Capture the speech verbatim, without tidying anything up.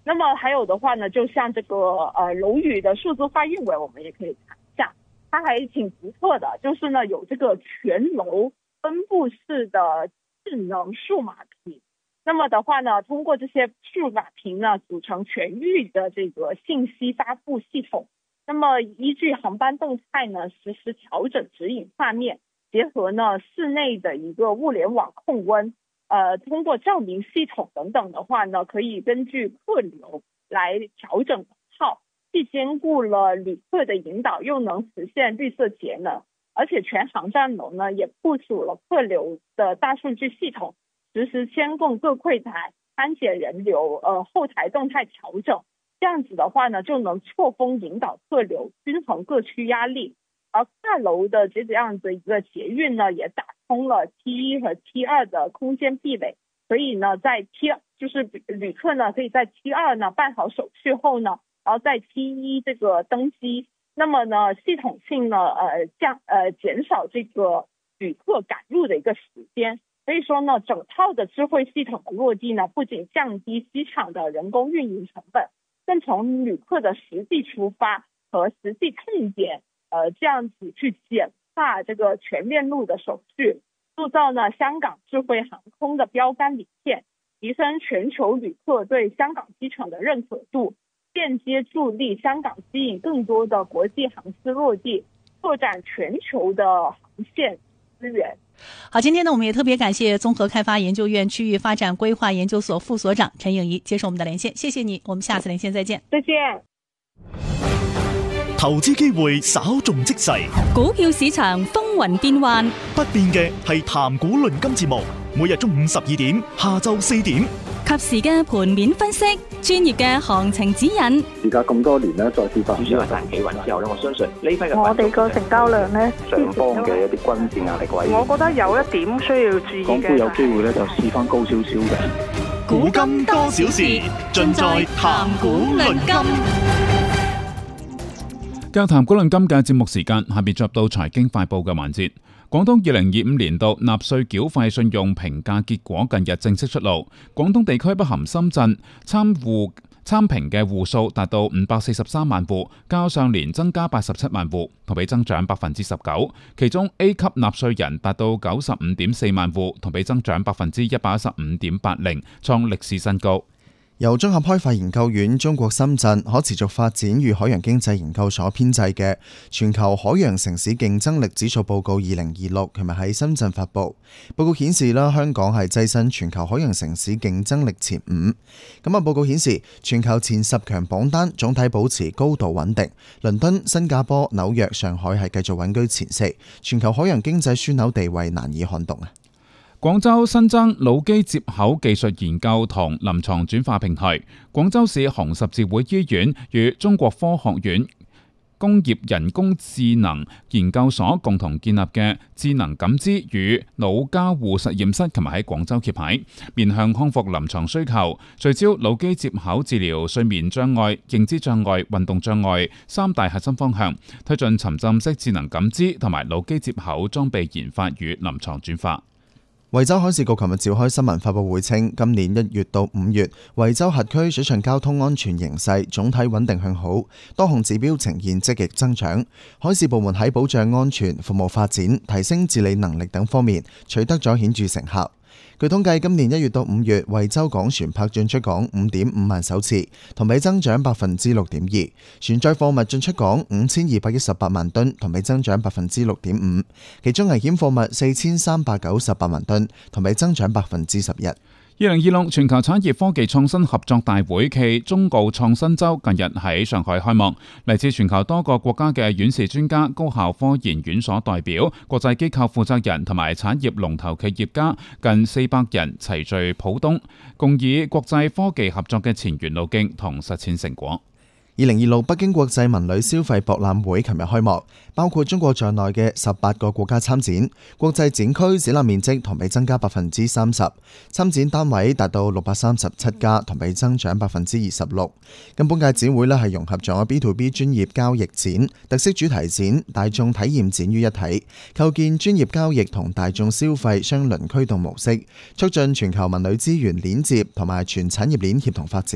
那么还有的话呢，就像这个呃楼宇的数字化运维，我们也可以看一下，它还挺独特的，就是呢有这个全楼分布式的智能数码屏。那么的话呢，通过这些数码屏呢，组成全域的这个信息发布系统。那么依据航班动态呢，实时调整指引画面，结合呢室内的一个物联网控温。呃，通过照明系统等等的话呢，可以根据客流来调整能耗，既兼顾了旅客的引导，又能实现绿色节能。而且全航站楼呢也部署了客流的大数据系统，实时监控各柜台、安检人流、呃后台动态调整。这样子的话呢，就能错峰引导客流，均衡各区压力。而跨楼的这样的一个捷运呢，也打通了 T 一和 T 二的空间壁垒，所以呢，在 T 就是旅客呢可以在 T 二呢办好手续后呢，然后在 T 一这个登机，那么呢系统性呢呃降呃减少这个旅客赶路的一个时间。所以说呢，整套的智慧系统的落地呢，不仅降低机场的人工运营成本，更从旅客的实际出发和实际痛点。呃，这样子去简化这个全链路的手续，塑造呢香港智慧航空的标杆理念，提升全球旅客对香港机场的认可度，间接助力香港吸引更多的国际航司落地，拓展全球的航线资源。 好，今天呢，我们也特别感谢综合开发研究院区域发展规划研究所副所长陈颖仪接受我们的连线，谢谢你，我们下次连线再见。 再见。 投資機會稍縱即逝， 股票市場風雲變幻， 不變嘅係談股論金節目，每日中午十二點，下晝四點， 及時嘅盤面分析，專業嘅行情指引。 而家咁多年咧，再次發主要係大企穩之後咧，我相信呢批嘅我哋個成交量咧， 上方嘅一啲均線壓力位， 我覺得有一點需要注意嘅， 港股有機會咧就試翻高少少嘅。 古今多少事，盡在談股論金。 嘅談股論金嘅節目時間，下邊進入到財經快報嘅環節。廣東二零二五年度納稅繳費信用評價結果近日正式出爐，廣東地區不含深圳參戶參評嘅戶數達到五百四十三萬戶，較上年增加八十七萬戶，同比增長百分之十九。其中 A 級納稅人達到九十五點四萬戶，同比增長百分之一百一十五點八零，創歷史新高。 由綜合開發研究院中國深圳可持續發展與海洋經濟研究所編製嘅全球海洋城市競爭力指數報告二零二六，琴日喺深圳發布。報告顯示啦，香港係躋身全球海洋城市競爭力前五。咁啊，報告顯示全球前十強榜單總體保持高度穩定，倫敦、新加坡、紐約、上海係繼續穩居前四，全球海洋經濟樞紐地位難以撼動啊！ 廣州新增腦機接口技術研究同臨床轉化平台，廣州市紅十字會醫院與中國科學院工業人工智能研究所共同建立嘅智能感知與腦交互實驗室，琴日喺廣州揭牌，面向康復臨床需求，聚焦腦機接口治療睡眠障礙、認知障礙、運動障礙三大核心方向，推進沉浸式智能感知同埋腦機接口裝備研發與臨床轉化。 惠州海事局琴日召開新聞發佈會稱，今年一月到五月，惠州轄區水上交通安全形勢總體穩定向好，多項指標呈現積極增長。海事部門喺保障安全、服務發展、提升治理能力等方面取得咗顯著成效。據統計，今年一月到五月，惠州港船舶進出港五點五萬艘次，同比增長百分之六點二；船載貨物進出港五千二百一十八萬噸，同比增長百分之六點五。其中危險貨物四千三百九十八萬噸，同比增長百分之十一。 二零二六全球產業科技創新合作大會暨中澳創新週近日喺上海開幕，嚟自全球多個國家嘅院士專家、高校科研院所代表、國際機構負責人同埋產業龍頭企業家近四百人齊聚浦東，共議國際科技合作嘅前沿路徑同實踐成果。 二零二六北京國際文旅消費博覽會琴日開幕，包括中國在內嘅十八個國家參展，國際展區展覽面積同比增加百分之三十，參展單位達到六百三十七家，同比增長百分之二十六。咁本屆展會呢係融合咗 B to B 專業交易展、特色主題展、大眾體驗展於一體，構建專業交易同大眾消費雙輪驅動模式，促進全球文旅資源鏈接同埋全產業鏈協同發展。